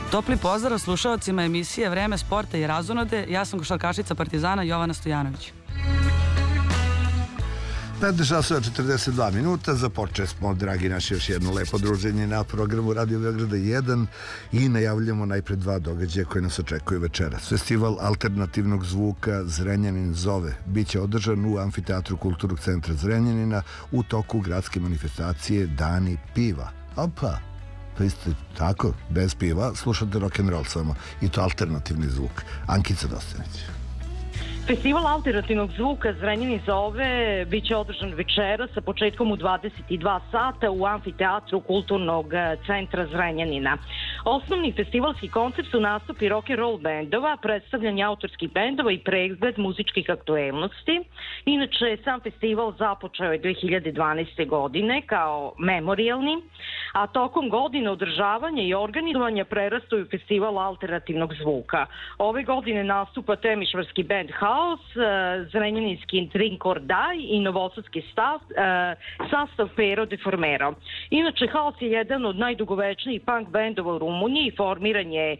Topli pozdrav slušalcima emisije Vreme sporta i razonode. Ja sam košarkašica Partizana Jovana Stojanović. 15 časova 42 minuta, započeli smo, dragi naši, još jedno lepo druženje na programu Radio Beograda 1 i najavljamo najpred dva događaja koje nas očekuju večeras. Festival alternativnog zvuka Zrenjanin zove biće održan u Amfiteatru Kulturnog centra Zrenjanina u toku gradske manifestacije Dani piva. Opa! Pa isto tako, bez piva, slušate rock'n'roll samo i to alternativni zvuk. Ankica Dostanić. Festival alternativnog zvuka Zrenjanin zove biće održan večera sa početkom u 22 sata u Amfiteatru Kulturnog centra Zrenjanina. Osnovni festivalski koncept su nastupi rock and roll bendova, predstavljanje autorskih bendova i pregled muzičkih aktuelnosti. Inače, sam festival započeo je 2012. godine kao memorijalni, a tokom godine održavanja i organizovanja prerastaju u festival alternativnog zvuka. Ove godine nastupa temišvarski bend Haos, zrenjaninski Drink or Die i novosadski sastav Pero de Formero. Inače, Haos je jedan od najdugovečnijih punk bendova u Rumuniji, formiran je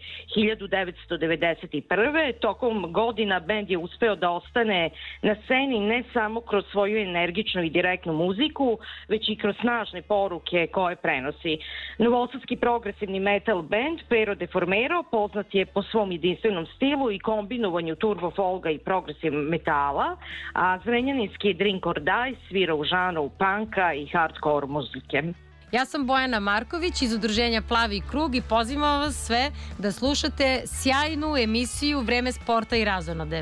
1991. Tokom godina bend je uspeo da ostane na sceni ne samo kroz svoju energičnu i direktnu muziku, već i kroz snažne poruke koje prenosi. Novosadski progresivni metal band Pero de Formero poznat je po svom jedinstvenom stilu i kombinovanju turbo folga i progresivnog metala, a zrenjaninski Drink or Die svira u žanru punka i hardcore muzike. Ja sam Bojana Marković iz udruženja Plavi krug i pozivam vas sve da slušate sjajnu emisiju Vreme sporta i razonode.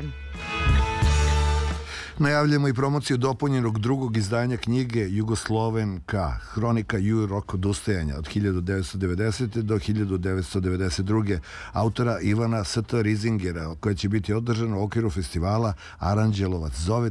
Najavljamo i promociju dopunjenog drugog izdanja knjige Jugoslovenka, hronika Ju rok odustajanja od 1990. do 1992. autora Ivana St. Rizingera, koja će biti održana u okviru festivala Aranđelovac zove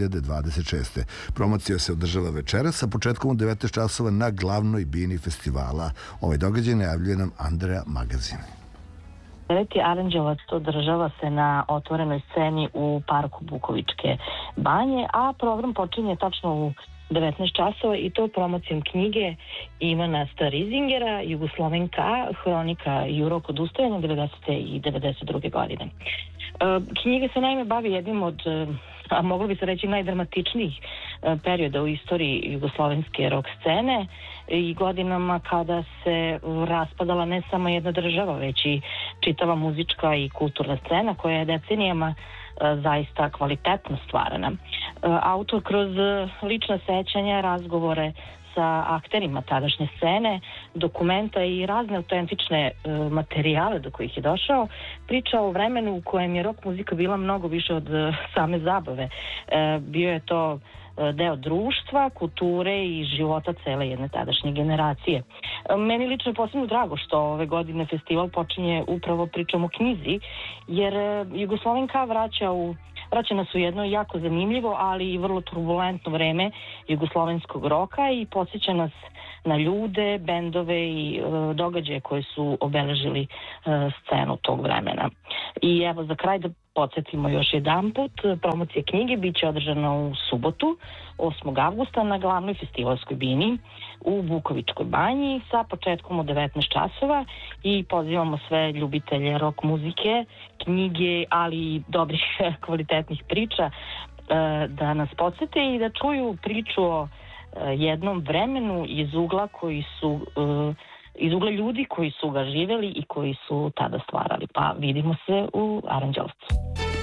2026. Promocija se održava večera sa početkom u 19 časova na glavnoj bini festivala. Ovaj događaj najavljuje nam Andrea Magazin. Deveti Aranđelovac održava se na otvorenoj sceni u parku Bukovičke banje, a program počinje tačno u 19 časova i to promocijom knjige Ivana St. Rizingera, Jugoslovenka, hronika Ju rok odustajanja 90. i 92. godine. Knjiga se naime bavi jednim od, a moglo bi se reći, najdramatičnijih perioda u istoriji jugoslovenske rock scene i godinama kada se raspadala ne samo jedna država, već i čitava muzička i kulturna scena koja je decenijama zaista kvalitetno stvarana. Autor kroz lična sećanja, razgovore sa akterima tadašnje scene, dokumenta i razne autentične materijale do kojih je došao, priča o vremenu u kojem je rock muzika bila mnogo više od same zabave. Bio je to deo društva, kulture i života cele jedne tadašnje generacije. Meni lično je posebno drago što ove godine festival počinje upravo pričom o knjizi, jer Jugoslovenka vraća nas u jedno jako zanimljivo, ali i vrlo turbulentno vreme jugoslovenskog roka i podsjeća nas na ljude, bendove i događaje koji su obeležili scenu tog vremena. I evo za kraj da podsjetimo još jedanput, promocija knjige biće održana u subotu, 8. avgusta na glavnoj festivalskoj bini u Bukovičkoj banji sa početkom u 19 časova i pozivamo sve ljubitelje rock muzike, knjige, ali i dobrih kvalitetnih priča da nas podsjete i da čuju priču o jednom vremenu iz ugla ljudi koji su ga živeli i koji su tada stvarali. Pa vidimo se u Aranđelovcu.